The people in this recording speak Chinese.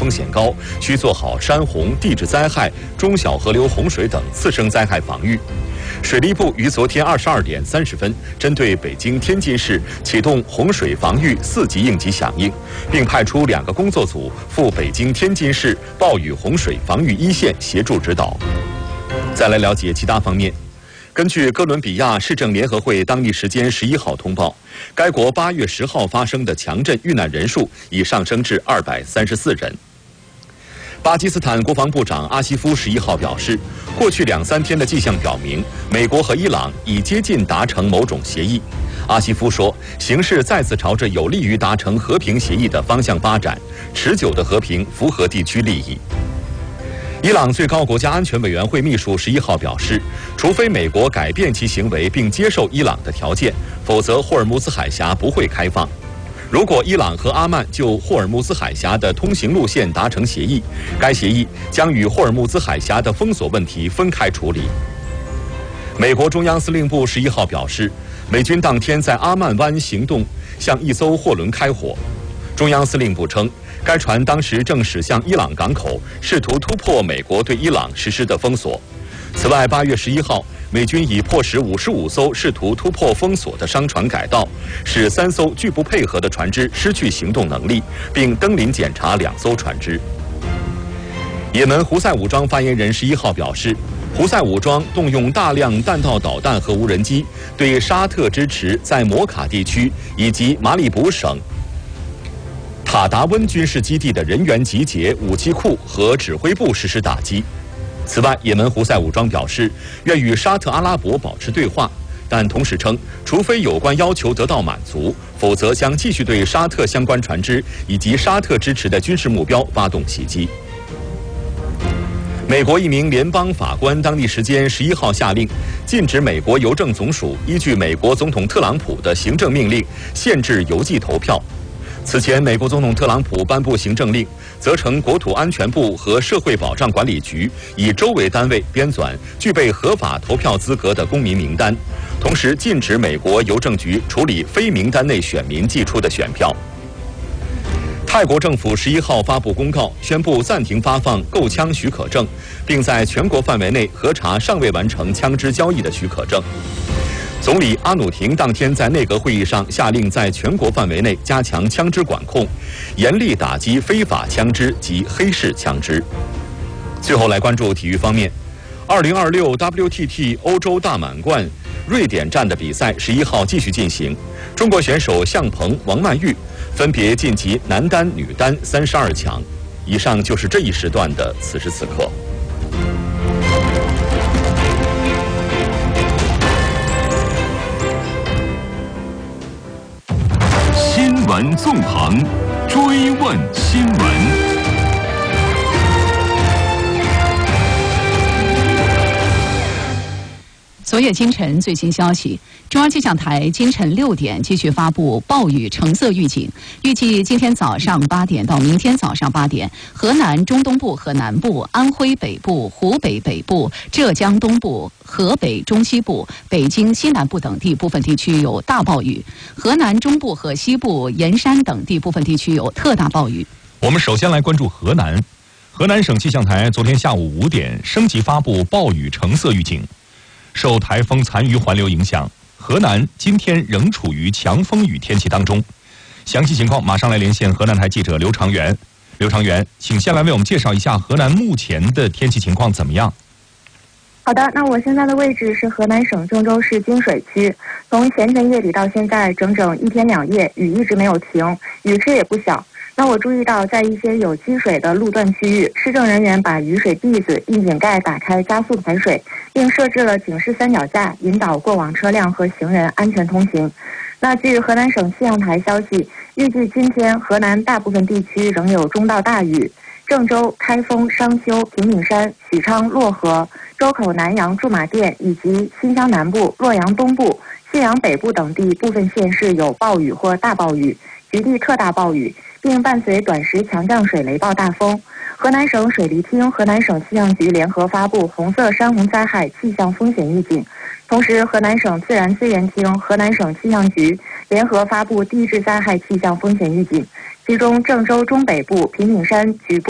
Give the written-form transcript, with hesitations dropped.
风险高，需做好山洪、地质灾害、中小河流洪水等次生灾害防御。水利部于昨天22点30分，针对北京、天津市启动洪水防御4级应急响应，并派出2个工作组赴北京、天津市暴雨洪水防御一线协助指导。再来了解其他方面。根据哥伦比亚市政联合会当地时间11号通报，该国8月10号发生的强震遇难人数已上升至234人。巴基斯坦国防部长阿西夫11号表示，过去2、3天的迹象表明，美国和伊朗已接近达成某种协议。阿西夫说，形势再次朝着有利于达成和平协议的方向发展，持久的和平符合地区利益。伊朗最高国家安全委员会秘书11号表示，除非美国改变其行为并接受伊朗的条件，否则霍尔木兹海峡不会开放。如果伊朗和阿曼就霍尔木兹海峡的通行路线达成协议，该协议将与霍尔木兹海峡的封锁问题分开处理。美国中央司令部11号表示，美军当天在阿曼湾行动向一艘货轮开火。中央司令部称，该船当时正驶向伊朗港口，试图突破美国对伊朗实施的封锁。此外，8月11号，美军已迫使55艘试图突破封锁的商船改道，使3艘拒不配合的船只失去行动能力，并登临检查2艘船只。也门胡塞武装发言人11号表示，胡塞武装动用大量弹道导弹和无人机，对沙特支持在摩卡地区以及马里卜省塔达温军事基地的人员集结、武器库和指挥部实施打击。此外，也门胡塞武装表示愿与沙特阿拉伯保持对话，但同时称，除非有关要求得到满足，否则将继续对沙特相关船只以及沙特支持的军事目标发动袭击。美国一名联邦法官当地时间11号下令，禁止美国邮政总署依据美国总统特朗普的行政命令限制邮寄投票。此前，美国总统特朗普颁布行政令，责成国土安全部和社会保障管理局以州为单位编纂具备合法投票资格的公民名单，同时禁止美国邮政局处理非名单内选民寄出的选票。泰国政府11号发布公告，宣布暂停发放购枪许可证，并在全国范围内核查尚未完成枪支交易的许可证。总理阿努廷当天在内阁会议上下令，在全国范围内加强枪支管控，严厉打击非法枪支及黑市枪支。最后来关注体育方面，2026 WTT 欧洲大满贯瑞典站的比赛11号继续进行，中国选手向鹏、王曼玉分别晋级男单、女单32强。以上就是这一时段的此时此刻。 新闻纵横，追问新闻。 昨夜今晨最新消息，中央气象台今晨6点继续发布暴雨橙色预警，预计今天早上8点到明天早上8点，河南中东部和南部、安徽北部、湖北北部、浙江东部、河北中西部、北京西南部等地部分地区有大暴雨，河南中部和西部、盐山等地部分地区有特大暴雨。 我们首先来关注河南，河南省气象台昨天下午5点升级发布暴雨橙色预警。受台风残余环流影响，河南今天仍处于强风雨天气当中。详细情况马上来连线河南台记者刘长元。刘长元，请先来为我们介绍一下河南目前的天气情况怎么样？ 好的，那我现在的位置是河南省郑州市金水区。从前天夜里到现在，整整1天2夜，雨一直没有停，雨势也不小。那我注意到，在一些有积水的路段区域，市政人员把雨水篦子、窨井盖打开，加速排水，并设置了警示三脚架，引导过往车辆和行人安全通行。那据河南省气象台消息，预计今天河南大部分地区仍有中到大雨。郑州、开封、商丘、平顶山、许昌、漯河、周口、南阳、驻马店以及新疆南部、洛阳东部、信阳北部等地部分县市有暴雨或大暴雨，局地特大暴雨，并伴随短时强降水雷暴大风。河南省水利厅、河南省气象局联合发布红色山洪灾害气象风险预警，同时河南省自然资源厅、河南省气象局联合发布地质灾害气象风险预警，其中郑州中北部、平顶山局部